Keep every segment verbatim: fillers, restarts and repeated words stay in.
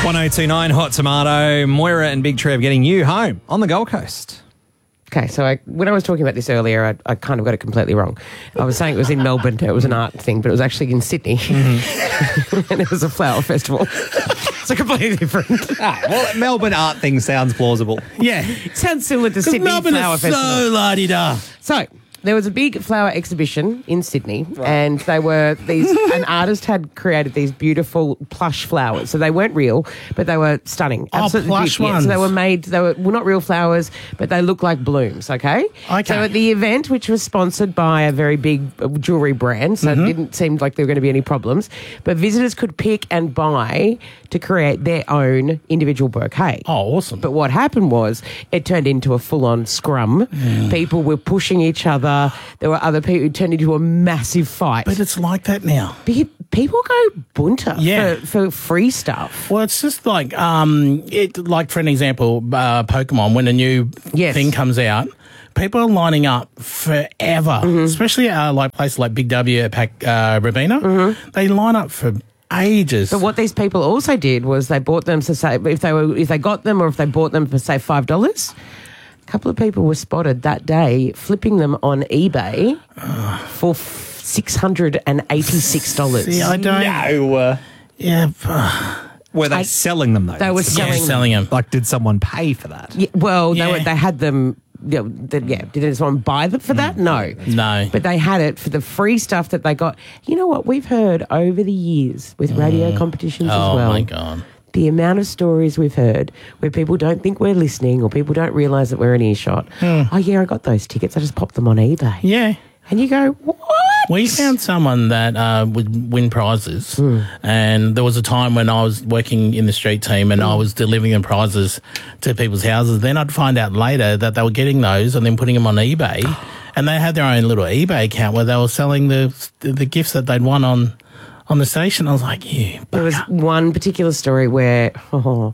one oh two nine Hot Tomato, Moira and Big Trev getting you home on the Gold Coast. Okay, so I, when I was talking about this earlier, I, I kind of got it completely wrong. I was saying it was in Melbourne, it was an art thing, but it was actually in Sydney. Mm-hmm. And it was a flower festival. So completely different. Ah, well, Melbourne art thing sounds plausible. Yeah. It sounds similar to Sydney Melbourne Flower is Festival. so la-di-da. So, there was a big flower exhibition in Sydney, right. and they were these. An artist had created these beautiful plush flowers. So they weren't real, but they were stunning. Oh, Absolutely plush beautiful. Yeah, ones. so they were made. They were well, not real flowers, but they look like blooms. Okay. Okay. So at the event, which was sponsored by a very big jewelry brand, so mm-hmm. it didn't seem like there were going to be any problems. But visitors could pick and buy to create their own individual bouquet. Oh, awesome! But what happened was it turned into a full-on scrum. Mm. People were pushing each other. There were other people who turned into a massive fight. But it's like that now. Pe- People go bunter Yeah. for, for free stuff. Well, it's just like, um, it, like for an example, uh, Pokemon, when a new Yes. thing comes out, people are lining up forever, mm-hmm. especially uh, like places like Big W at Pac, uh, Rabina. Mm-hmm. They line up for ages. But what these people also did was they bought them to say if they were if they got them or if they bought them for say five dollars. A couple of people were spotted that day flipping them on eBay uh, for six hundred and eighty-six dollars. See, I don't. No. Uh, yeah. Uh, were they I, selling them though? They were selling, yeah, selling them. Like, did someone pay for that? Yeah, well, Yeah. they were, they had them. You know, the, yeah, did someone buy them for that? No, No. But they had it for the free stuff that they got. You know what we've heard over the years with radio mm. competitions oh, as well. Oh my God. The amount of stories we've heard where people don't think we're listening or people don't realise that we're in earshot. Mm. Oh, yeah, I got those tickets. I just popped them on eBay. Yeah. And you go, what? We found someone that uh, would win prizes, mm. and there was a time when I was working in the street team and mm. I was delivering them prizes to people's houses. Then I'd find out later that they were getting those and then putting them on eBay, and they had their own little eBay account where they were selling the the gifts that they'd won on on the station. I was like, yeah. There was one particular story where, oh,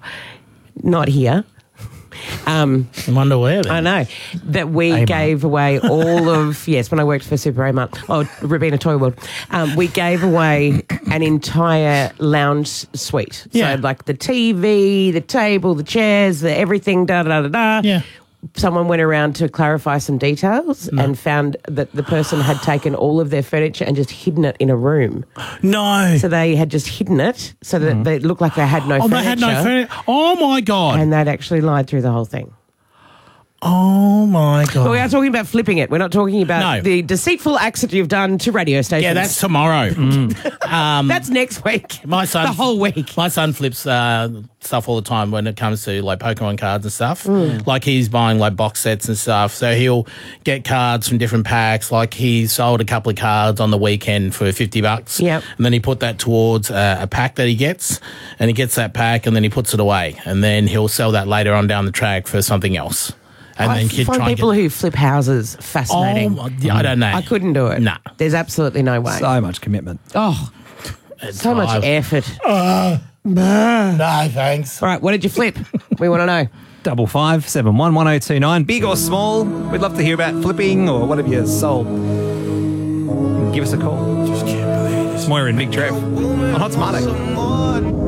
not here. Um, I wonder where then. I know that we A-Mart. gave away all of yes when I worked for Super A-Mart, oh Rabina Toy World, um, we gave away an entire lounge suite. Yeah. So like the T V, the table, the chairs, the everything, da da da da. Yeah. Someone went around to clarify some details no. and found that the person had taken all of their furniture and just hidden it in a room. No. So they had just hidden it so that mm. they looked like they had no oh, furniture. Oh, they had no furniture. Oh, my God. And they'd actually lied through the whole thing. Oh, my God. But we are talking about flipping it. We're not talking about no. the deceitful acts that you've done to radio stations. Yeah, that's tomorrow. mm. um, that's next week. My son, the whole week. My son flips uh, stuff all the time when it comes to like Pokemon cards and stuff. Mm. Like he's buying like box sets and stuff. So he'll get cards from different packs. Like he sold a couple of cards on the weekend for fifty bucks. Yep. And then he put that towards uh, a pack that he gets, and he gets that pack and then he puts it away. And then he'll sell that later on down the track for something else. And I then find try people get... who flip houses fascinating. Oh, yeah, I don't know. I couldn't do it. No. Nah. There's absolutely no way. So much commitment. Oh, it's so much I've... effort. Uh, no, thanks. All right, what did you flip? We want to know. Double five seven one one zero two nine. Big or small? We'd love to hear about flipping or whatever you sold. Give us a call. Just can't believe this. Moira and Big Trev on Hot Tomato.